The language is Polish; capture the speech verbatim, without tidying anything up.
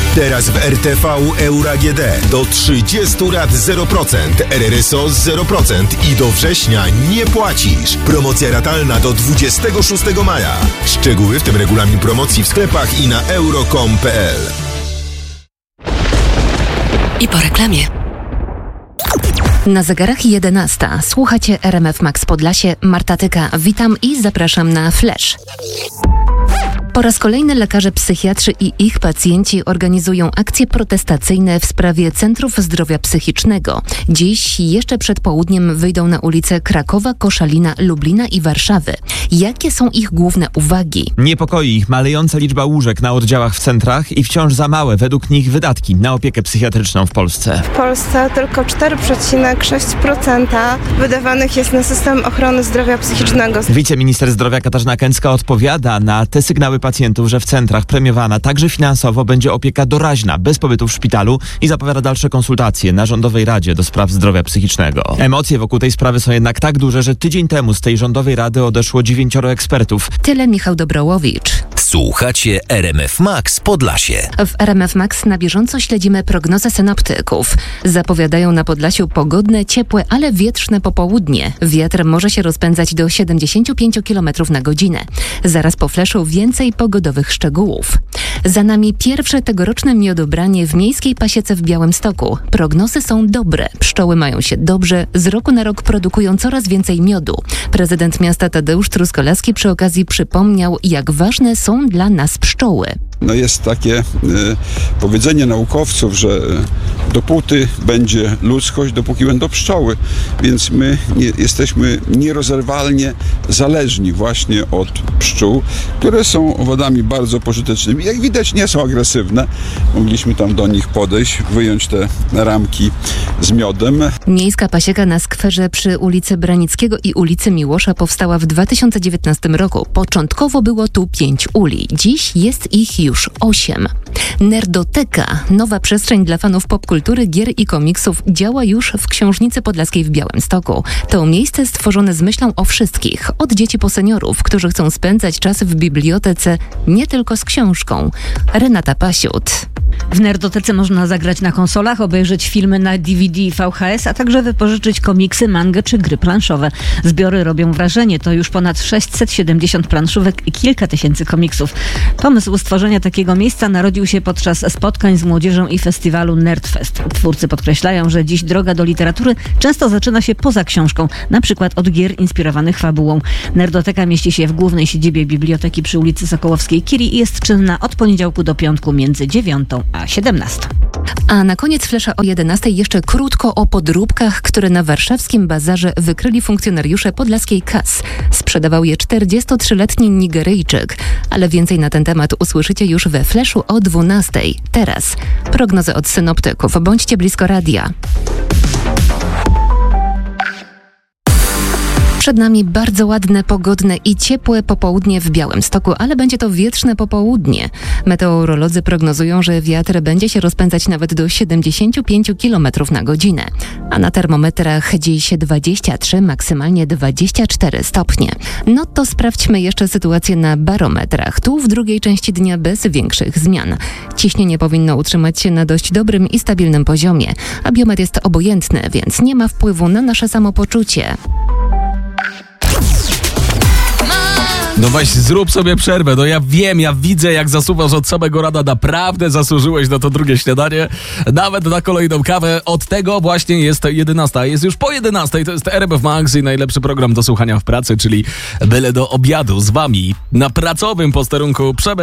Teraz w R T V Euro A G D do trzydziestu lat zero procent, R R S O zero procent i do września nie płacisz. Promocja ratalna do dwudziestego szóstego maja. Szczegóły, w tym regulamin promocji w sklepach i na euro kropka com kropka p l. I po reklamie. Na zegarach jedenasta. Słuchacie R M F Max Podlasie. Marta Tyka. Witam i zapraszam na Flash. Po raz kolejny lekarze psychiatrzy i ich pacjenci organizują akcje protestacyjne w sprawie centrów zdrowia psychicznego. Dziś jeszcze przed południem wyjdą na ulice Krakowa, Koszalina, Lublina i Warszawy. Jakie są ich główne uwagi? Niepokoi ich malejąca liczba łóżek na oddziałach w centrach i wciąż za małe według nich wydatki na opiekę psychiatryczną w Polsce. W Polsce tylko cztery przecinek sześć procent wydawanych jest na system ochrony zdrowia psychicznego. Wiceminister zdrowia Katarzyna Kęcka odpowiada na te sygnały pacjentów, że w centrach premiowana także finansowo będzie opieka doraźna, bez pobytu w szpitalu i zapowiada dalsze konsultacje na Rządowej Radzie do Spraw Zdrowia Psychicznego. Emocje wokół tej sprawy są jednak tak duże, że tydzień temu z tej Rządowej Rady odeszło dziewięcioro ekspertów. Tyle Michał Dobrołowicz. Słuchacie R M F Max Podlasie. W R M F Max na bieżąco śledzimy prognozę synoptyków. Zapowiadają na Podlasiu pogodne, ciepłe, ale wietrzne popołudnie. Wiatr może się rozpędzać do siedemdziesiąt pięć kilometrów na godzinę. Zaraz po flaszu więcej pogodowych szczegółów. Za nami pierwsze tegoroczne miodobranie w miejskiej pasiece w Białymstoku. Prognozy są dobre. Pszczoły mają się dobrze. Z roku na rok produkują coraz więcej miodu. Prezydent miasta Tadeusz Truskolaski przy okazji przypomniał, jak ważne są dla nas pszczoły. No jest takie y, powiedzenie naukowców, że y, dopóty będzie ludzkość, dopóki będą pszczoły. Więc my nie, jesteśmy nierozerwalnie zależni właśnie od pszczół, które są owodami bardzo pożytecznymi. Jak widać, nie są agresywne. Mogliśmy tam do nich podejść, wyjąć te ramki z miodem. Miejska pasieka na skwerze przy ulicy Branickiego i ulicy Miłosza powstała w dwa tysiące dziewiętnastym roku. Początkowo było tu pięć uli. Dziś jest ich już osiem. Nerdoteka, nowa przestrzeń dla fanów popkultury, gier i komiksów, działa już w Książnicy Podlaskiej w Białymstoku. To miejsce stworzone z myślą o wszystkich, od dzieci po seniorów, którzy chcą spędzać czas w bibliotece nie tylko z książką. Renata Pasiut. W Nerdotece można zagrać na konsolach, obejrzeć filmy na D V D i V H S, a także wypożyczyć komiksy, mangę czy gry planszowe. Zbiory robią wrażenie. To już ponad sześćset siedemdziesiąt planszówek i kilka tysięcy komiksów. Pomysł stworzenia takiego miejsca narodził się podczas spotkań z młodzieżą i festiwalu Nerdfest. Twórcy podkreślają, że dziś droga do literatury często zaczyna się poza książką, na przykład od gier inspirowanych fabułą. Nerdoteka mieści się w głównej siedzibie biblioteki przy ulicy Sokołowskiej-Curie i jest czynna od poniedziałku do piątku między dziewiątą a siedemnastą. A na koniec flesza o jedenastej jeszcze krótko o podróbkach, które na warszawskim bazarze wykryli funkcjonariusze podlaskiej K A S. Sprzedawał je czterdziestotrzyletni Nigeryjczyk. Ale więcej na ten temat usłyszycie już we fleszu o dwunastej. Teraz prognozy od synoptyków. Bądźcie blisko radia. Przed nami bardzo ładne, pogodne i ciepłe popołudnie w Białymstoku, ale będzie to wietrzne popołudnie. Meteorolodzy prognozują, że wiatr będzie się rozpędzać nawet do siedemdziesiąt pięć kilometrów na godzinę. A na termometrach dziś dwadzieścia trzy, maksymalnie dwadzieścia cztery stopnie. No to sprawdźmy jeszcze sytuację na barometrach. Tu w drugiej części dnia bez większych zmian. Ciśnienie powinno utrzymać się na dość dobrym i stabilnym poziomie, a biometr jest obojętny, więc nie ma wpływu na nasze samopoczucie. No weź, zrób sobie przerwę. No ja wiem, ja widzę, jak zasuwasz od samego rana. Naprawdę zasłużyłeś na to drugie śniadanie. Nawet na kolejną kawę. Od tego właśnie jest jedenasta. Jest już po jedenastej. To jest R M F Max i najlepszy program do słuchania w pracy, czyli byle do obiadu z wami na pracowym posterunku. Przebe